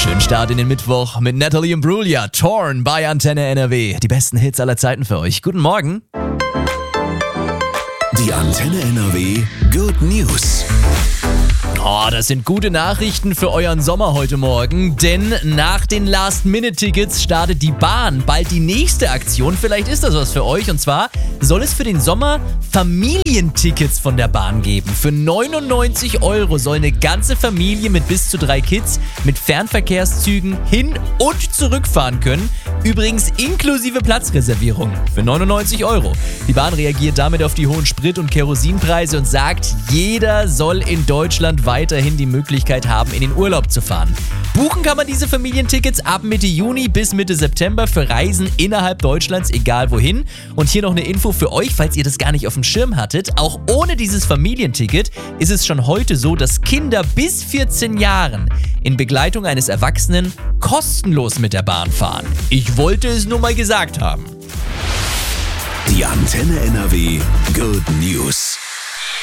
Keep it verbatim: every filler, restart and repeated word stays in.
Schönen Start in den Mittwoch mit Natalie Imbruglia, Torn bei Antenne N R W. Die besten Hits aller Zeiten für euch. Guten Morgen. Die Antenne N R W Good News. Oh, das sind gute Nachrichten für euren Sommer heute Morgen, denn nach den Last-Minute-Tickets startet die Bahn bald die nächste Aktion. Vielleicht ist das was für euch, und zwar soll es für den Sommer Familientickets von der Bahn geben. Für neunundneunzig Euro soll eine ganze Familie mit bis zu drei Kids mit Fernverkehrszügen hin- und zurückfahren können. Übrigens inklusive Platzreservierung für neunundneunzig Euro. Die Bahn reagiert damit auf die hohen Sprit- und Kerosinpreise und sagt, jeder soll in Deutschland weiterhin die Möglichkeit haben, in den Urlaub zu fahren. Buchen kann man diese Familientickets ab Mitte Juni bis Mitte September für Reisen innerhalb Deutschlands, egal wohin. Und hier noch eine Info für euch, falls ihr das gar nicht auf dem Schirm hattet. Auch ohne dieses Familienticket ist es schon heute so, dass Kinder bis vierzehn Jahren in Begleitung eines Erwachsenen kostenlos mit der Bahn fahren. Ich wollte es nur mal gesagt haben. Die Antenne N R W Good News.